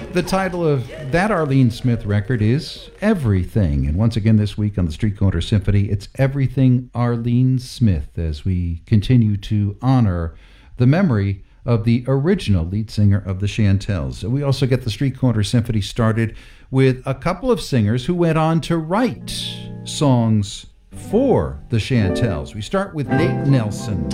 The title of that Arlene Smith record is Everything. And once again this week on the Street Corner Symphony, it's Everything Arlene Smith as we continue to honor the memory of the original lead singer of the Chantels. We also get the Street Corner Symphony started with a couple of singers who went on to write songs for the Chantels. We start with Nate Nelson.